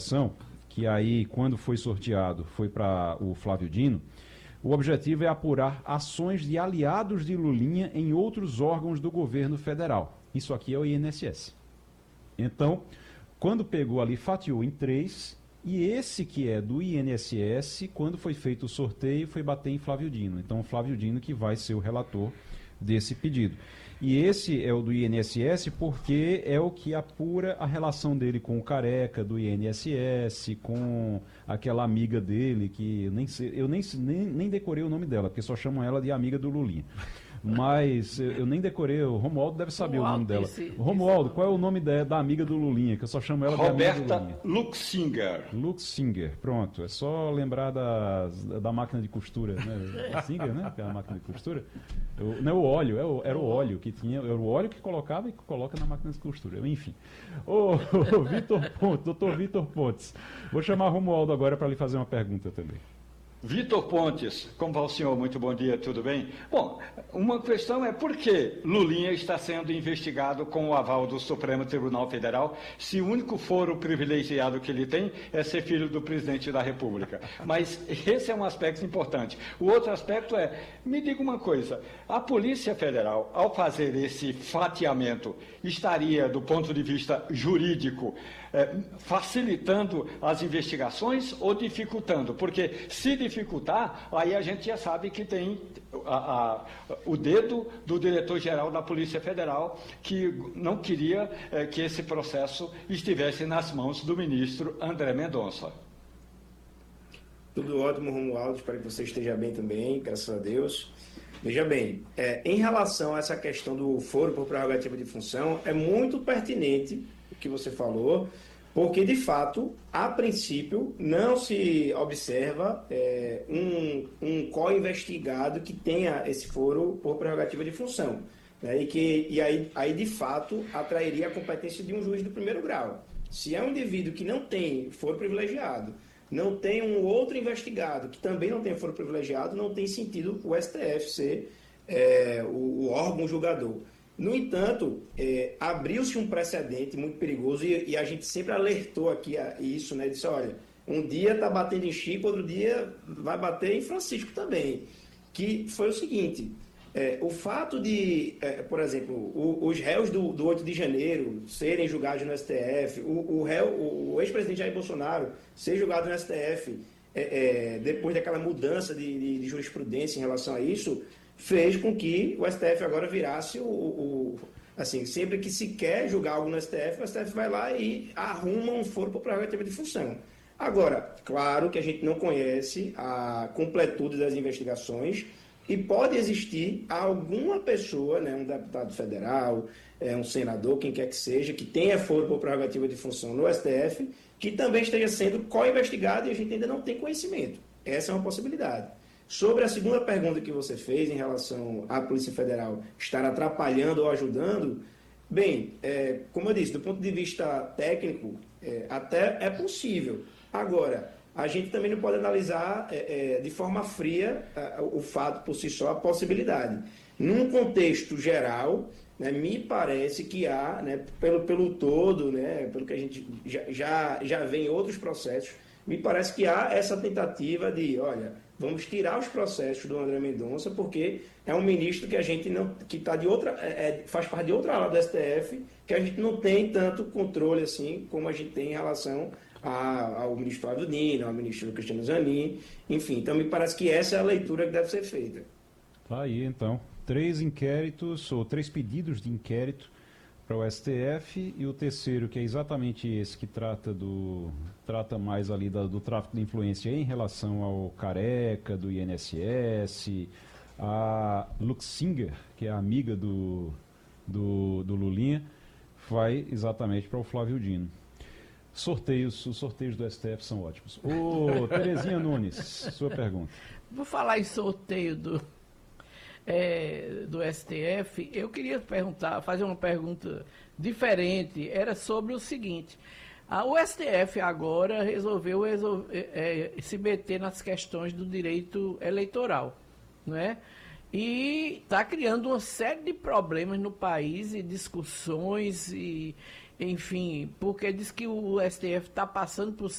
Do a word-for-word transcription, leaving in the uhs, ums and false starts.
eleição, que aí, quando foi sorteado, foi para o Flávio Dino, o objetivo é apurar ações de aliados de Lulinha em outros órgãos do governo federal. Isso aqui é o I N S S. Então, quando pegou ali, fatiou em três, e esse que é do I N S S, quando foi feito o sorteio, foi bater em Flávio Dino. Então, o Flávio Dino que vai ser o relator desse pedido. E esse é o do I N S S porque é o que apura a relação dele com o Careca do I N S S, com aquela amiga dele, que eu nem sei, eu nem, nem, nem decorei o nome dela, porque só chamam ela de amiga do Lulinha. Mas eu, eu nem decorei, o Romualdo deve saber Romualdo o nome dela. Esse, Romualdo, esse qual é o nome da, da amiga do Lulinha? Que eu só chamo ela Roberta de amiga do Lulinha. Luxinger. Luxinger, pronto. É só lembrar das, da máquina de costura, né? Luxinger, né? Que é a máquina de costura. Eu, não é o óleo, é o, era o óleo que tinha, era o óleo que colocava e que coloca na máquina de costura. Enfim. Ô, ô Vitor Pontes, doutor Vitor Pontes, vou chamar Romualdo agora para lhe fazer uma pergunta também. Vitor Pontes, como vai o senhor? Muito bom dia, tudo bem? Bom, uma questão é por que Lulinha está sendo investigado com o aval do Supremo Tribunal Federal, se o único foro privilegiado que ele tem é ser filho do presidente da República. Mas esse é um aspecto importante. O outro aspecto é, me diga uma coisa, a Polícia Federal, ao fazer esse fatiamento, estaria, do ponto de vista jurídico, é, facilitando as investigações ou dificultando? Porque se dificultar, aí a gente já sabe que tem a, a, o dedo do diretor-geral da Polícia Federal, que não queria é, que esse processo estivesse nas mãos do ministro André Mendonça. Tudo ótimo, Romualdo, espero que você esteja bem também, graças a Deus. Veja bem, é, em relação a essa questão do foro por prerrogativa de função, é muito pertinente o que você falou, porque, de fato, a princípio, não se observa é, um, um co-investigado que tenha esse foro por prerrogativa de função, né, e que e aí, aí, de fato, atrairia a competência de um juiz do primeiro grau. Se é um indivíduo que não tem foro privilegiado, não tem um outro investigado que também não tem foro privilegiado, não tem sentido o S T F ser é, o, o órgão julgador. No entanto, é, abriu-se um precedente muito perigoso e, e a gente sempre alertou aqui a isso, né? Disse, olha, um dia está batendo em Chico, outro dia vai bater em Francisco também. Que foi o seguinte, é, o fato de, é, por exemplo, o, os réus do, do oito de janeiro serem julgados no S T F, o, o, réu, o, o ex-presidente Jair Bolsonaro ser julgado no S T F, é, é, depois daquela mudança de, de, de jurisprudência em relação a isso, fez com que o S T F agora virasse o, o... Assim, sempre que se quer julgar algo no S T F, o S T F vai lá e arruma um foro por prerrogativa de função. Agora, claro que a gente não conhece a completude das investigações e pode existir alguma pessoa, né, um deputado federal, é, um senador, quem quer que seja, que tenha foro por prerrogativa de função no S T F, que também esteja sendo co-investigado e a gente ainda não tem conhecimento. Essa é uma possibilidade. Sobre a segunda pergunta que você fez em relação à Polícia Federal estar atrapalhando ou ajudando, bem, é, como eu disse, do ponto de vista técnico, é, até é possível. Agora, a gente também não pode analisar é, é, de forma fria é, o fato por si só, a possibilidade. Num contexto geral, né, me parece que há, né, pelo, pelo todo, né, pelo que a gente já, já, já vê em outros processos, me parece que há essa tentativa de, olha, vamos tirar os processos do André Mendonça, porque é um ministro que a gente não, que tá de outra, é, faz parte de outra ala do S T F, que a gente não tem tanto controle assim como a gente tem em relação a, ao ministro Flávio Dino, ao ministro Cristiano Zanin, enfim. Então me parece que essa é a leitura que deve ser feita. Tá aí então, três inquéritos, ou três pedidos de inquérito para o S T F, e o terceiro, que é exatamente esse, que trata do trata mais ali da, do tráfico de influência em relação ao Careca, do I N S S, a Luxinger, que é a amiga do, do, do Lulinha, vai exatamente para o Flávio Dino. Sorteios, os sorteios do S T F são ótimos. Ô, Terezinha Nunes, sua pergunta. Vou falar em sorteio do... É, do S T F, eu queria perguntar, fazer uma pergunta diferente, era sobre o seguinte, a, o S T F agora resolveu resolver, é, se meter nas questões do direito eleitoral, não é? E está criando uma série de problemas no país e discussões, e, enfim, porque diz que o S T F está passando por